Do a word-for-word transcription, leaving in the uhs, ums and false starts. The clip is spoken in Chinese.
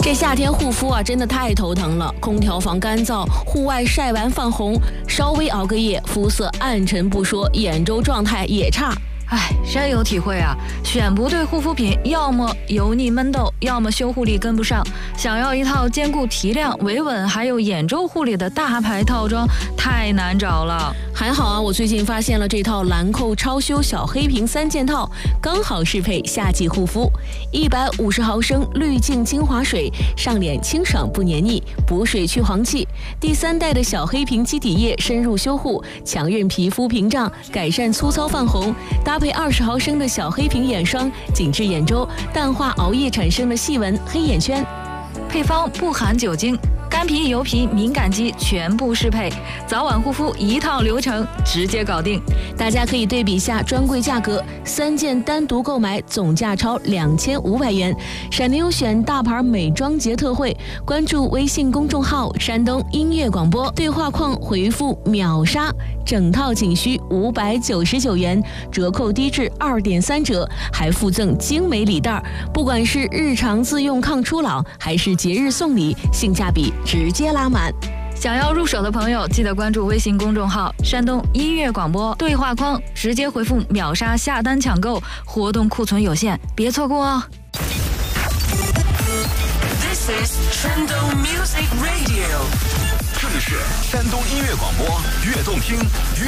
这夏天护肤啊，真的太头疼了。空调房干燥，户外晒完泛红，稍微熬个夜，肤色暗沉不说，眼周状态也差。 唉，深有体会啊！选不对护肤品，要么油腻闷痘，要么修护力跟不上。想要一套兼顾提亮、维稳还有眼周护理的大牌套装，太难找了。 还好啊，我最近发现了这套兰蔻超修小黑瓶三件套，刚好适配夏季护肤。一百五十毫升滤镜精华水，上脸清爽不黏腻，补水去黄气。第三代的小黑瓶基底液深入修护，强韧皮肤屏障，改善粗糙泛红。搭配二十毫升的小黑瓶眼霜，紧致眼周，淡化熬夜产生的细纹、黑眼圈。 配方不含酒精，干皮、油皮、敏感肌全部适配，早晚护肤一套流程直接搞定。 大家可以对比下专柜价格，三件单独购买总价超两千五百元。闪牛选大牌美妆节特惠，关注微信公众号山东音乐广播，对话框回复秒杀，整套仅需五百九十九元，折扣低至二点三折，还附赠精美礼袋。不管是日常自用抗初老，还是节日送礼，性价比直接拉满。 想要入手的朋友，记得关注微信公众号山东音乐广播，对话框直接回复秒杀下单抢购，活动库存有限，别错过哦。 This is 山东 Music Radio， 这里是山东音乐广播，越动听越